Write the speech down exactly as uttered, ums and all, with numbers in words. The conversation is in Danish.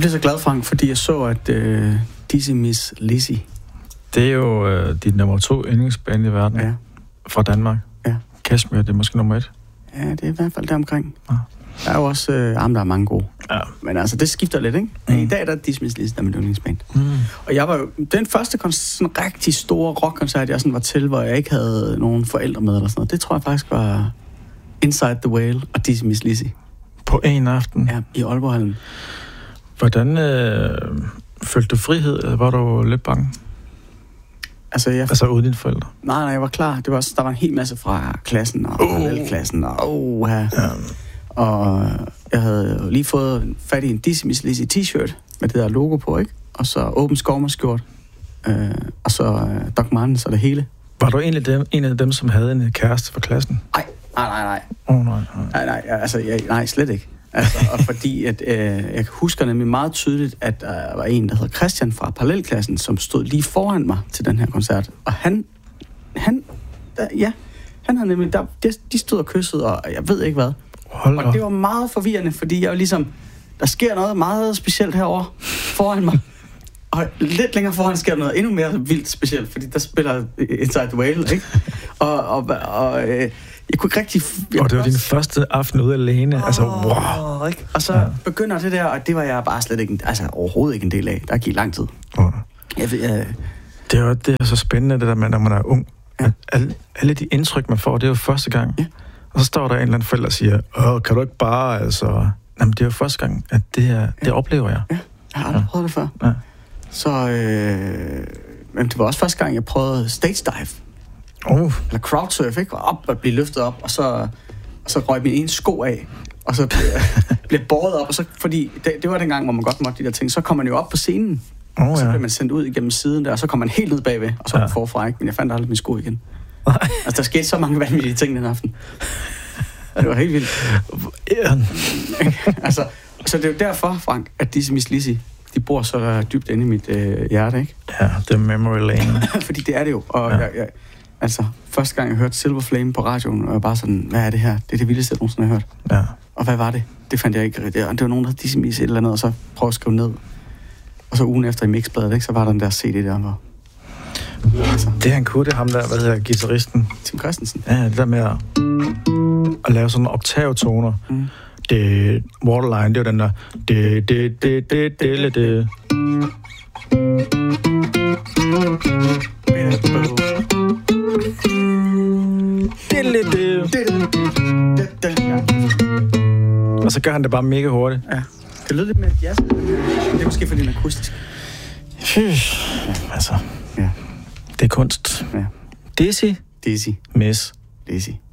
blev så glad, Frank, fordi jeg så, at uh, Dizzy Miss Lizzy... Det er jo uh, dit nummer to yndlingsband i verden. Ja. Fra Danmark. Ja. Kashmir, det er måske nummer et. Ja, det er i hvert fald deromkring. Ja. Der er jo også... Uh, jamen, der er mange gode. Ja. Men altså, det skifter lidt, ikke? Mm. I dag der er Dizzy Miss Lizzy, der er mit yndlingsband. Mm. Og jeg var jo... Den første kon- sådan rigtig store rockkoncert, jeg sådan var til, hvor jeg ikke havde nogen forældre med eller sådan noget, det tror jeg faktisk var Inside the Whale og Dizzy Miss Lizzy. På en aften? Ja, i Aalborghallen. Hvordan øh, følte du frihed, eller var du lidt bange? Altså, jeg... altså uden dine forældre? Nej, nej, jeg var klar. Det var også, der var en hel masse fra klassen og parallelklassen, og oh, ja. Ja. Og jeg havde lige fået fat i en Dizzy Miss Lizzy t-shirt med det der logo på, ikke? Og så åben skovmerskjort, øh, og så øh, Doc Martens og det hele. Var du egentlig dem, en af dem, som havde en kæreste fra klassen? Nej, nej, nej, nej. Oh, nej, nej. Nej, nej, altså, jeg, nej, slet ikke. Altså, og fordi, at øh, jeg husker nemlig meget tydeligt, at der var en, der hedder Christian fra parallelklassen, som stod lige foran mig til den her koncert. Og han, han, der, ja, han havde nemlig, der, de stod og kyssede, og jeg ved ikke hvad. Hold og det var meget forvirrende, fordi jeg var ligesom, der sker noget meget specielt herovre foran mig. Og lidt længere foran sker noget endnu mere vildt specielt, fordi der spiller Inside the Whale, ikke? Og, og, og øh, jeg kunne ikke rigtig... Og det var din første aften ude alene, oh, altså wow. Ikke? Og så ja. begynder det der, og det var jeg bare slet ikke, altså overhovedet ikke en del af. Der gik lang tid. Oh. Jeg ved, jeg... Det er jo det er så spændende, det der med, når man er ung. Ja. Alle, alle de indtryk, man får, det er jo første gang. Ja. Og så står der en eller anden forælder og siger, åh, kan du ikke bare, altså... Jamen, det er jo første gang, at det her, ja. det oplever jeg. Ja, jeg har aldrig ja. prøvet det før. Ja. Så, øh... Men det var også første gang, jeg prøvede stage dive. Oh. Eller crowdsurf, ikke? Op og blive løftet op, og så, og så røg min ene sko af, og så blev jeg blev båret op, og så, fordi det, det var den gang, hvor man godt måtte de der ting, så kom man jo op på scenen, oh, og så blev man sendt ud igennem siden der, og så kom man helt ned bagved, og så ja. forfra, ikke? Men jeg fandt aldrig min sko igen. Altså, der skete så mange vanvittige ting den aften. Det var helt vildt. Altså, så det er jo derfor, Frank, at Dizzy Miss Lizzy, de bor så dybt inde i mit øh, hjerte, ikke? Ja, det er memory lane. Fordi det er det jo, og ja. jeg, jeg, altså, første gang jeg hørte Silver Flame på radioen, og jeg bare sådan, hvad er det her? Det er det vildeste, jeg nogensinde har hørt. Ja. Og hvad var det? Det fandt jeg ikke rigtigt. Det var nogen, der havde Dizzy Miss et eller andet, og så prøvede at skrive ned. Og så ugen efter i mixbladet, ikke? Så var der den der C D der, hvor... Altså. Det han kunne, det ham der, hvad hedder guitaristen? Tim Christensen. Ja, det der med at, at lave sådan oktavtoner. Mm. Det, Waterline, det var den der... Det, det, det, det, det, det. Og så gør han det bare mega hurtigt. Ja. Det lyder lidt mere jazz. Det er måske fordi den er akustisk. Ja. Altså, ja. Det er kunst. Ja. Dizzy. Dizzy. Miss. Lizzy.